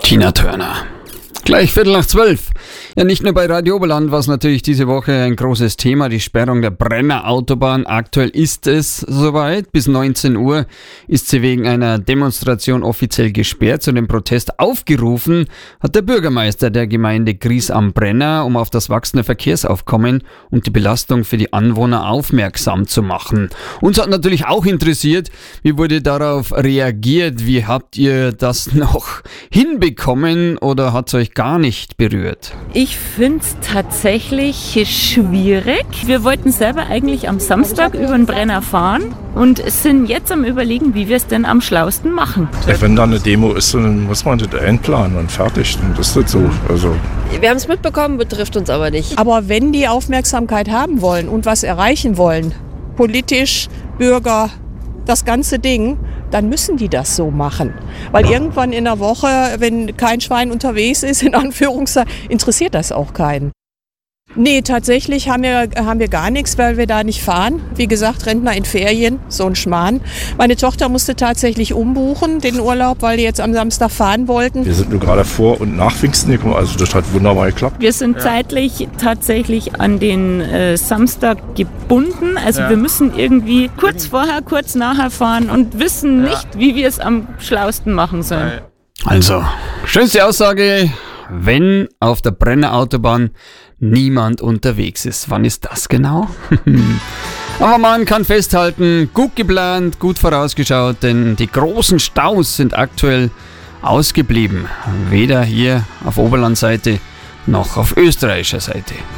Tina Turner. Gleich 11:45. Ja, nicht nur bei Radio Oberland war es natürlich diese Woche ein großes Thema, die Sperrung der Brenner Autobahn. Aktuell ist es soweit. Bis 19 Uhr ist sie wegen einer Demonstration offiziell gesperrt. Zu dem Protest aufgerufen hat der Bürgermeister der Gemeinde Gries am Brenner, um auf das wachsende Verkehrsaufkommen und die Belastung für die Anwohner aufmerksam zu machen. Uns hat natürlich auch interessiert, wie wurde darauf reagiert? Wie habt ihr das noch hinbekommen oder hat es euch gar nicht berührt? Ich finde es tatsächlich schwierig. Wir wollten selber eigentlich am Samstag über den Brenner fahren und sind jetzt am Überlegen, wie wir es denn am schlausten machen. Ja, wenn da eine Demo ist, dann muss man das einplanen und fertig. Und das ist das so. Also. Wir haben es mitbekommen, betrifft uns aber nicht. Aber wenn die Aufmerksamkeit haben wollen und was erreichen wollen, politisch, Bürger, das ganze Ding, dann müssen die das so machen. Weil irgendwann in der Woche, wenn kein Schwein unterwegs ist, in Anführungszeichen, interessiert das auch keinen. Nee, tatsächlich haben wir gar nichts, weil wir da nicht fahren. Wie gesagt, Rentner in Ferien, so ein Schmarrn. Meine Tochter musste tatsächlich umbuchen, den Urlaub, weil die jetzt am Samstag fahren wollten. Wir sind nur gerade vor und nach Pfingsten gekommen, also das hat wunderbar geklappt. Wir sind zeitlich tatsächlich an den Samstag gebunden. Also wir müssen irgendwie kurz vorher, kurz nachher fahren und wissen nicht, wie wir es am schlausten machen sollen. Also, schönste Aussage, wenn auf der Brenner Autobahn niemand unterwegs ist. Wann ist das genau? Aber man kann festhalten, gut geplant, gut vorausgeschaut, denn die großen Staus sind aktuell ausgeblieben. Weder hier auf Oberlandseite noch auf österreichischer Seite.